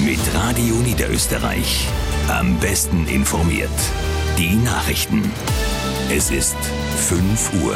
mit Radio Niederösterreich. Am besten informiert. Die Nachrichten. Es ist 5 Uhr.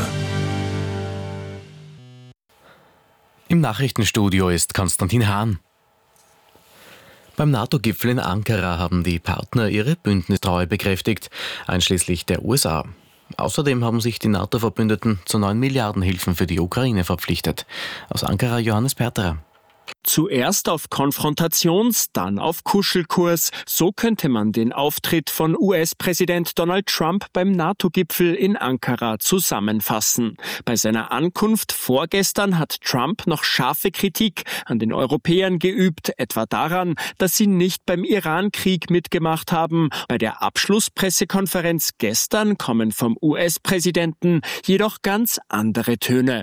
Im Nachrichtenstudio ist Konstantin Hahn. Beim NATO-Gipfel in Ankara haben die Partner ihre Bündnistreue bekräftigt, einschließlich der USA. Außerdem haben sich die NATO-Verbündeten zu 9 Milliarden Hilfen für die Ukraine verpflichtet. Aus Ankara Johannes Perterer. Zuerst auf Konfrontations-, dann auf Kuschelkurs. So könnte man den Auftritt von US-Präsident Donald Trump beim NATO-Gipfel in Ankara zusammenfassen. Bei seiner Ankunft vorgestern hat Trump noch scharfe Kritik an den Europäern geübt, etwa daran, dass sie nicht beim Iran-Krieg mitgemacht haben. Bei der Abschlusspressekonferenz gestern kommen vom US-Präsidenten jedoch ganz andere Töne.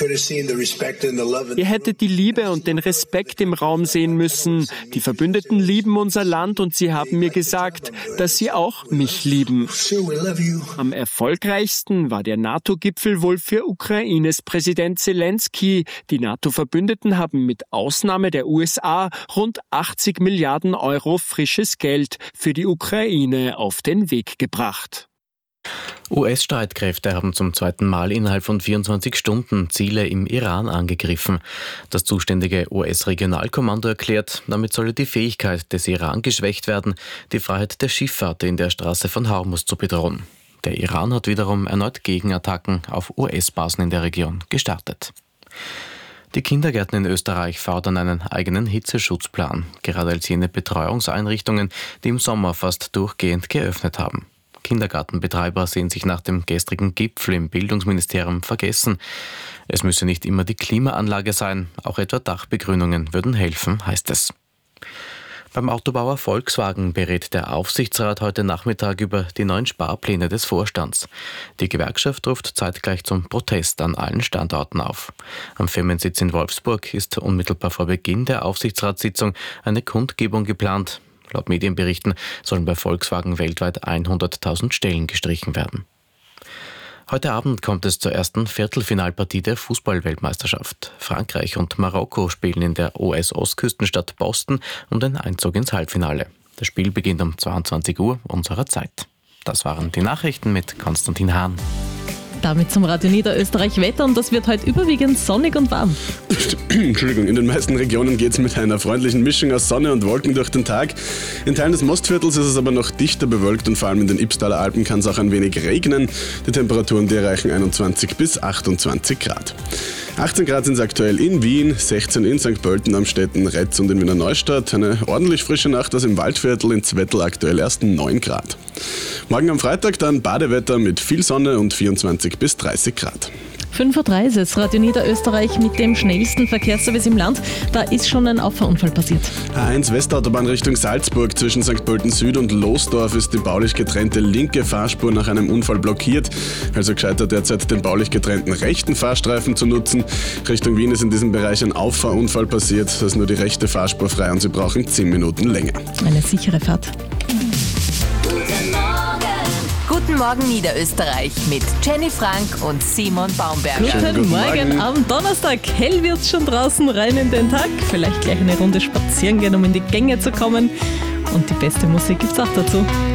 Ihr hättet die Liebe und den Respekt im Raum sehen müssen. Die Verbündeten lieben unser Land und sie haben mir gesagt, dass sie auch mich lieben. Am erfolgreichsten war der NATO-Gipfel wohl für Ukraines Präsident Zelensky. Die NATO-Verbündeten haben mit Ausnahme der USA rund 80 Milliarden Euro frisches Geld für die Ukraine auf den Weg gebracht. US-Streitkräfte haben zum zweiten Mal innerhalb von 24 Stunden Ziele im Iran angegriffen. Das zuständige US-Regionalkommando erklärt, damit solle die Fähigkeit des Iran geschwächt werden, die Freiheit der Schifffahrt in der Straße von Hormuz zu bedrohen. Der Iran hat wiederum erneut Gegenattacken auf US-Basen in der Region gestartet. Die Kindergärten in Österreich fordern einen eigenen Hitzeschutzplan, gerade als jene Betreuungseinrichtungen, die im Sommer fast durchgehend geöffnet haben. Kindergartenbetreiber sehen sich nach dem gestrigen Gipfel im Bildungsministerium vergessen. Es müsse nicht immer die Klimaanlage sein, auch etwa Dachbegrünungen würden helfen, heißt es. Beim Autobauer Volkswagen berät der Aufsichtsrat heute Nachmittag über die neuen Sparpläne des Vorstands. Die Gewerkschaft ruft zeitgleich zum Protest an allen Standorten auf. Am Firmensitz in Wolfsburg ist unmittelbar vor Beginn der Aufsichtsratssitzung eine Kundgebung geplant. Laut Medienberichten sollen bei Volkswagen weltweit 100.000 Stellen gestrichen werden. Heute Abend kommt es zur ersten Viertelfinalpartie der Fußball-Weltmeisterschaft. Frankreich und Marokko spielen in der US-Ostküstenstadt Boston um den Einzug ins Halbfinale. Das Spiel beginnt um 22 Uhr unserer Zeit. Das waren die Nachrichten mit Konstantin Hahn. Damit zum Radio Niederösterreich Wetter und das wird heute überwiegend sonnig und warm. Entschuldigung, in den meisten Regionen geht es mit einer freundlichen Mischung aus Sonne und Wolken durch den Tag. In Teilen des Mostviertels ist es aber noch dichter bewölkt und vor allem in den Ybbstaler Alpen kann es auch ein wenig regnen. Die Temperaturen, die erreichen 21 bis 28 Grad. 18 Grad sind es aktuell in Wien, 16 in St. Pölten, Amstetten, Retz und in Wiener Neustadt. Eine ordentlich frische Nacht aus im Waldviertel, in Zwettl aktuell erst 9 Grad. Morgen am Freitag dann Badewetter mit viel Sonne und 24 bis 30 Grad. 5.30 Uhr ist Radio Niederösterreich mit dem schnellsten Verkehrsservice im Land. Da ist schon ein Auffahrunfall passiert. A1 Westautobahn Richtung Salzburg zwischen St. Pölten Süd und Losdorf ist die baulich getrennte linke Fahrspur nach einem Unfall blockiert. Also gescheitert derzeit den baulich getrennten rechten Fahrstreifen zu nutzen. Richtung Wien ist in diesem Bereich ein Auffahrunfall passiert. Da ist nur die rechte Fahrspur frei und Sie brauchen 10 Minuten länger. Eine sichere Fahrt. Guten Morgen Niederösterreich mit Jenny Frank und Simon Baumberger. Guten Morgen am Donnerstag. Hell wird's schon draußen, rein in den Tag. Vielleicht gleich eine Runde spazieren gehen, um in die Gänge zu kommen. Und die beste Musik gibt's auch dazu.